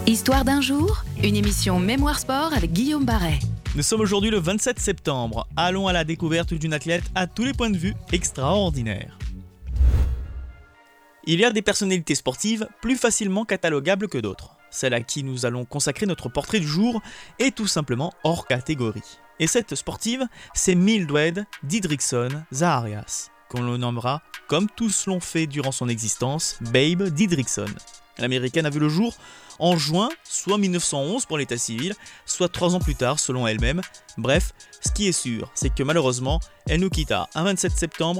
Histoire d'un jour, une émission Mémoire Sport avec Guillaume Barret. Nous sommes aujourd'hui le 27 septembre. Allons à la découverte d'une athlète à tous les points de vue extraordinaire. Il y a des personnalités sportives plus facilement catalogables que d'autres. Celle à qui nous allons consacrer notre portrait du jour est tout simplement hors catégorie. Et cette sportive, c'est Mildred Didrikson Zaharias, qu'on le nommera, comme tous l'ont fait durant son existence, Babe Didrikson. L'américaine a vu le jour en juin, soit 1911 pour l'état civil, soit 3 ans plus tard selon elle-même. Bref, ce qui est sûr, c'est que malheureusement, elle nous quitta le 27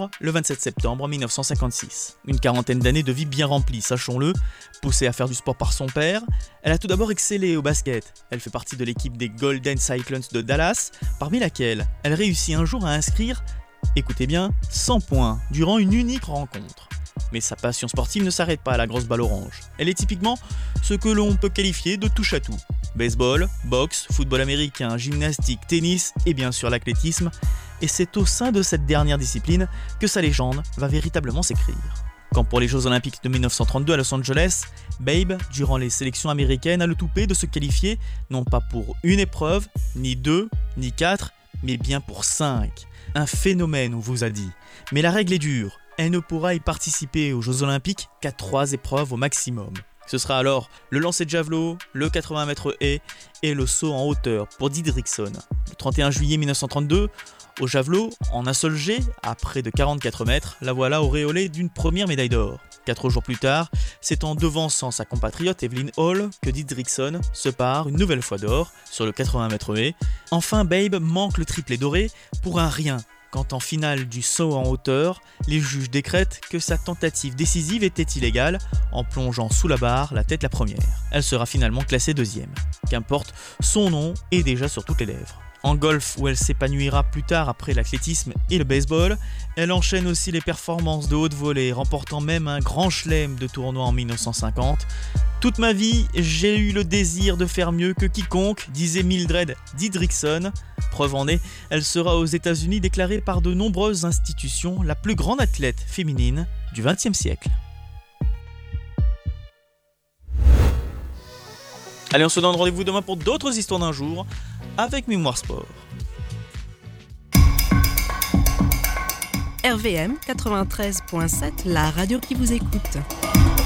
septembre 1956. Une quarantaine d'années de vie bien remplie, sachons-le. Poussée à faire du sport par son père, elle a tout d'abord excellé au basket. Elle fait partie de l'équipe des Golden Cyclones de Dallas, parmi laquelle elle réussit un jour à inscrire, écoutez bien, 100 points durant une unique rencontre. Mais sa passion sportive ne s'arrête pas à la grosse balle orange. Elle est typiquement ce que l'on peut qualifier de touche-à-tout. Baseball, boxe, football américain, gymnastique, tennis et bien sûr l'athlétisme. Et c'est au sein de cette dernière discipline que sa légende va véritablement s'écrire. Quand pour les Jeux Olympiques de 1932 à Los Angeles, Babe, durant les sélections américaines, a le toupet de se qualifier non pas pour une épreuve, ni 2, ni 4, mais bien pour 5. Un phénomène, on vous a dit. Mais la règle est dure. Elle ne pourra y participer aux Jeux Olympiques qu'à 3 épreuves au maximum. Ce sera alors le lancer de javelot, le 80 mètres haies et le saut en hauteur pour Didrikson. Le 31 juillet 1932, au javelot, en un seul jet, à près de 44 mètres, la voilà auréolée d'une première médaille d'or. 4 jours plus tard, c'est en devançant sa compatriote Evelyn Hall que Didrikson se pare une nouvelle fois d'or sur le 80 mètres haies. Enfin, Babe manque le triplé doré pour un rien. Quand en finale du saut en hauteur, les juges décrètent que sa tentative décisive était illégale en plongeant sous la barre la tête la première. Elle sera finalement classée deuxième. Qu'importe, son nom est déjà sur toutes les lèvres. En golf, où elle s'épanouira plus tard après l'athlétisme et le baseball, elle enchaîne aussi les performances de haute volée, remportant même un grand chelem de tournoi en 1950. Toute ma vie, j'ai eu le désir de faire mieux que quiconque, disait Mildred Didrikson. Preuve en est, elle sera aux États-Unis déclarée par de nombreuses institutions la plus grande athlète féminine du XXe siècle. Allez, on se donne rendez-vous demain pour d'autres histoires d'un jour avec Mémoire Sport. RVM 93.7, la radio qui vous écoute.